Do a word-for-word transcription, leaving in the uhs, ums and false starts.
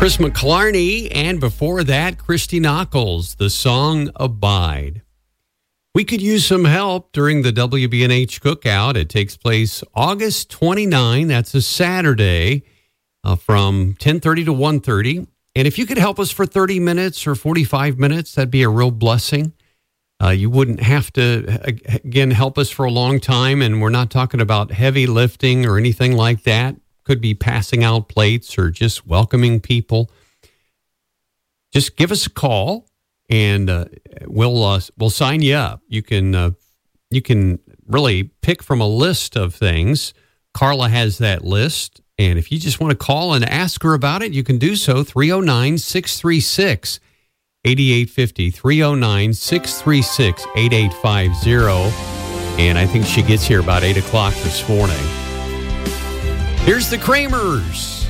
Chris McClarney, and before that, Christy Nockels, the song Abide. We could use some help during the W B N H Cookout. It takes place August twenty-ninth. That's a Saturday uh, from ten thirty to one thirty. And if you could help us for thirty minutes or forty-five minutes, that'd be a real blessing. Uh, you wouldn't have to, again, help us for a long time. And we're not talking about heavy lifting or anything like that. Could be passing out plates or just welcoming people. Just give us a call, and uh, we'll uh, we'll sign you up. You can uh, you can really pick from a list of things. Carla has that list, and if you just want to call and ask her about it, you can do so. three oh nine, six three six, eight eight five oh. three oh nine, six three six, eight eight five oh. And I think she gets here about eight o'clock this morning. Here's the Kramers.